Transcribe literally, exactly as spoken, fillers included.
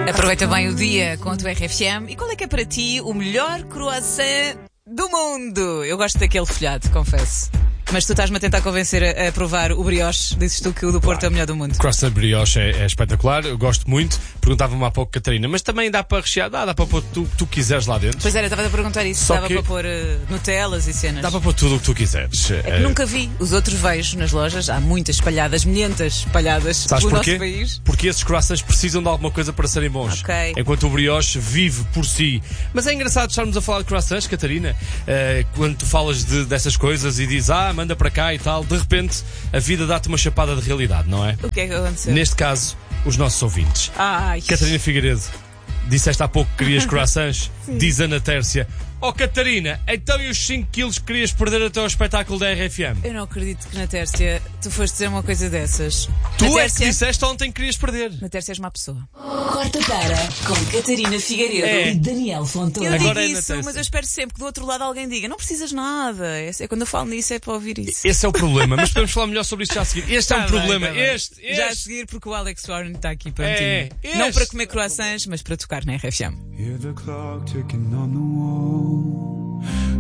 Aproveita bem o dia com a tua R F M. E qual é que é para ti o melhor croissant do mundo? Eu gosto daquele folhado, confesso. Mas tu estás-me a tentar convencer a, a provar o brioche. Dizes tu que o do Porto claro. É o melhor do mundo. Croissant brioche é, é espetacular, eu gosto muito. Perguntava-me há pouco, Catarina, mas também dá para rechear, dá, dá para pôr tudo o que tu quiseres lá dentro. Pois era, estava a perguntar isso, Só dava que... para pôr uh, Nutellas e cenas. Dá para pôr tudo o que tu quiseres. É que nunca vi, os outros vejo nas lojas, há muitas espalhadas, milhentas espalhadas Sabes pelo porquê? nosso país. Porque esses croissants precisam de alguma coisa para serem bons. Okay. Enquanto o brioche vive por si. Mas é engraçado estarmos a falar de croissants, Catarina, uh, quando tu falas de, dessas coisas e dizes, ah, manda para cá e tal, de repente a vida dá-te uma chapada de realidade, não é? O que é que aconteceu? Neste caso, os nossos ouvintes. Ai. Catarina Figueiredo, disseste há pouco que querias croissants, diz Ana Tércia. Oh Catarina, então e os cinco quilos que querias perder até ao espetáculo da R F M? Eu não acredito que na Tércia tu foste dizer uma coisa dessas. Tu na é Tércia... que disseste ontem que querias perder. Na Tércia és má pessoa. Corta para com Catarina Figueiredo é. e Daniel Fontoura. Eu Agora digo é isso, mas eu espero sempre que do outro lado alguém diga, não precisas nada. É, é quando eu falo nisso é para ouvir isso. Esse é o problema, mas podemos falar melhor sobre isso já a seguir. Este tá é um bem, problema. Tá este, este. Já a seguir porque o Alex Warren está aqui prontinho. É, não para comer croissants, mas para tocar na R F M. Hear the clock ticking on the wall.